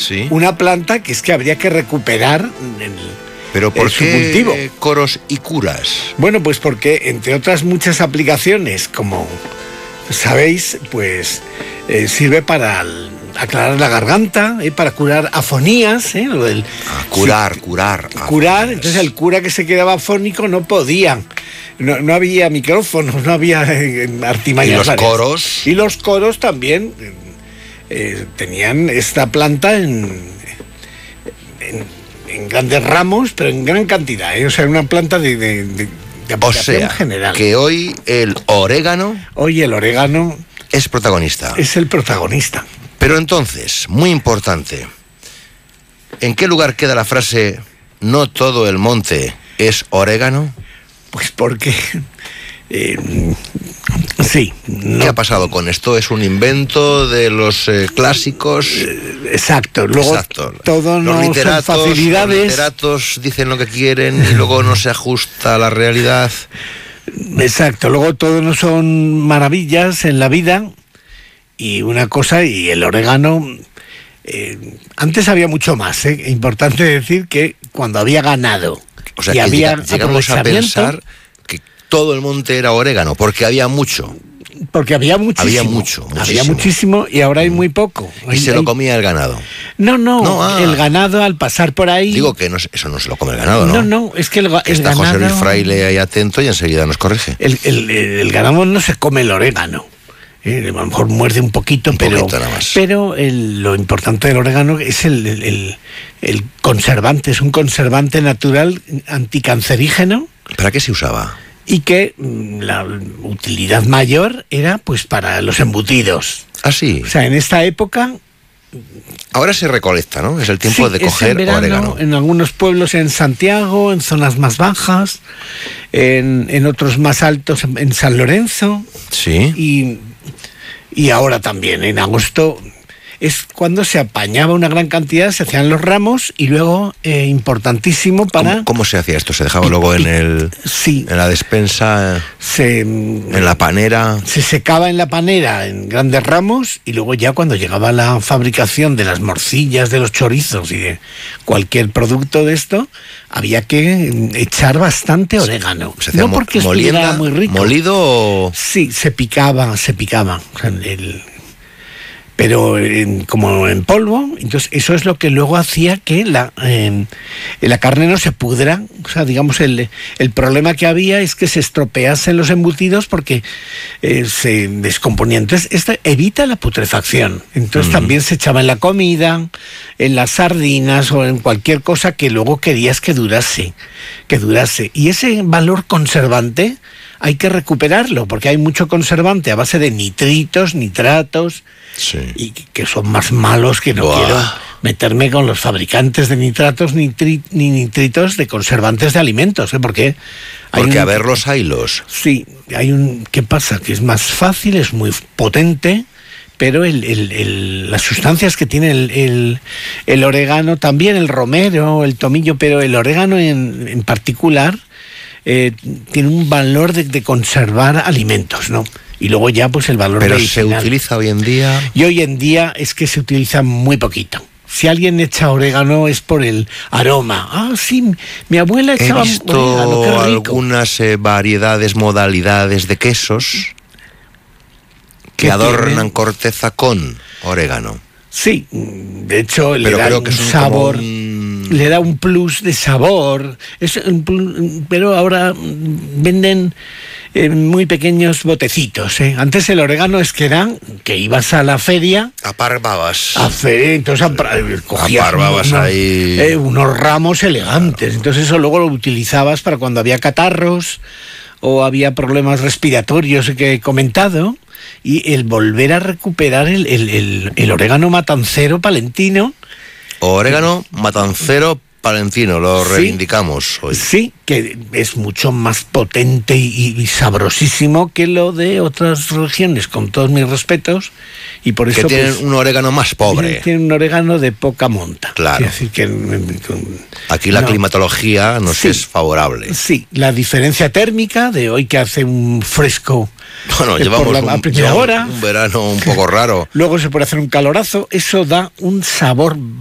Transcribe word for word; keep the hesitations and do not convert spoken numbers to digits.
Sí. Una planta que es que habría que recuperar el, ¿Pero por el, su qué cultivo. coros y curas? Bueno, pues porque entre otras muchas aplicaciones, como sabéis, pues eh, sirve para el, aclarar la garganta, eh, para curar afonías, eh, lo del, Ah, curar, sí, curar. curar. Afonías. Entonces el cura que se quedaba afónico no podía. No, no había micrófonos, no había eh, artimañas. ¿Y los varias. coros? Y los coros también eh, eh, tenían esta planta en, en, en grandes ramos, pero en gran cantidad. ¿eh? O sea, una planta de, de, de, de O aplicación sea, general. que hoy el orégano Hoy el orégano es protagonista. es el protagonista. Pero entonces, muy importante, ¿en qué lugar queda la frase "no todo el monte es orégano"? Pues porque... Eh, sí. No, ¿Qué ha pasado con esto? ¿Es un invento de los eh, clásicos? exacto. Luego Exacto. todo no los literatos, son facilidades. Los literatos dicen lo que quieren y luego no se ajusta a la realidad. Exacto. Luego todo no son maravillas en la vida. Y una cosa, y el orégano... Eh, antes había mucho más. ¿eh? Importante decir que cuando había ganado... O sea, y que había llega, llegamos a pensar que todo el monte era orégano, porque había mucho. Porque había muchísimo. Había mucho, muchísimo. Había muchísimo y ahora hay muy poco. Y Hay- se hay- lo comía el ganado. No, no, No, ah. el ganado al pasar por ahí... Digo que no, eso no se lo come el ganado, ¿no? No, no, es que el, ga- Que el está ganado... José Luis Fraile ahí atento y enseguida nos corrige. El, el, el ganado no se come el orégano. Eh, a lo mejor muerde un poquito, Un pero, poquito nada más. pero el- lo importante del orégano es el, el- el- el conservante, es un conservante natural anticancerígeno ¿Para qué se usaba? y que mm, la utilidad mayor era pues para los embutidos. Ah, sí. O sea, en esta época... Ahora se recolecta, ¿no? Es el tiempo sí, de es en coger verano, orégano. en algunos pueblos en Santiago, en zonas más bajas, en, en otros más altos, en, en San Lorenzo. Sí. Y, y ahora también, en agosto, es cuando se apañaba una gran cantidad, se hacían los ramos y luego, eh, importantísimo para... ¿Cómo, cómo se hacía esto? ¿Se dejaba luego en el Sí, en la despensa, se, en la panera? se secaba en la panera en grandes ramos y luego ya cuando llegaba la fabricación de las morcillas, de los chorizos y de cualquier producto de esto, había que echar bastante orégano. ¿Se hacía No mo- porque estuviera molienda, muy rico. molido o...? Sí, se picaba, se picaba. O sea, el- pero en- como en polvo, entonces eso es lo que luego hacía que la, eh, la carne no se pudra. O sea, digamos, el, el problema que había es que se estropeasen los embutidos porque eh, se descomponían. Entonces, esto evita la putrefacción. Entonces, Mm. también se echaba en la comida, en las sardinas o en cualquier cosa que luego querías que durase, que durase. Y ese valor conservante hay que recuperarlo, porque hay mucho conservante a base de nitritos, nitratos, Sí. y que son más malos que no Buah. quiero meterme con los fabricantes de nitratos ni, tri- ni nitritos de conservantes de alimentos, ¿eh? Porque hay Porque un- a ver los hilos. Sí, hay un... ¿Qué pasa? Que es más fácil, es muy potente, pero el, el- el- las sustancias que tiene el, el- el orégano, también el romero, el tomillo, pero el orégano en, en particular, eh, tiene un valor de, de conservar alimentos, ¿no? Y luego ya pues el valor Pero se medicinal. utiliza hoy en día... Y hoy en día es que se utiliza muy poquito. Si alguien echa orégano es por el aroma. Ah, sí, mi abuela He echaba visto orégano, qué rico. algunas eh, variedades, modalidades de quesos que ¿Qué adornan tienen? corteza con orégano. Sí, de hecho le Pero da creo un que son sabor, como un- le da un plus de sabor. Es un plu- pero ahora mm, venden en muy pequeños botecitos. ¿eh? Antes el orégano es que era que ibas a la feria Aparbabas. a feria, entonces apra- cogías Aparbabas unos, ahí. eh, unos ramos elegantes. Entonces eso luego lo utilizabas para cuando había catarros o había problemas respiratorios que he comentado. Y el volver a recuperar el, el- el- el orégano matancero palentino, Orégano matancero palentino, lo Sí. reivindicamos hoy. sí, que es mucho más potente y, y sabrosísimo que lo de otras regiones, con todos mis respetos, y por eso Que tienen pues, un orégano más pobre. tiene un orégano de poca monta. Claro. Quiere decir que, mm, con- Aquí la no. climatología nos Sí. es favorable. Sí, la diferencia térmica de hoy que hace un fresco. Bueno, eh, llevamos, por la un, a primera llevamos hora, un verano un poco raro. luego se puede hacer un calorazo, eso da un sabor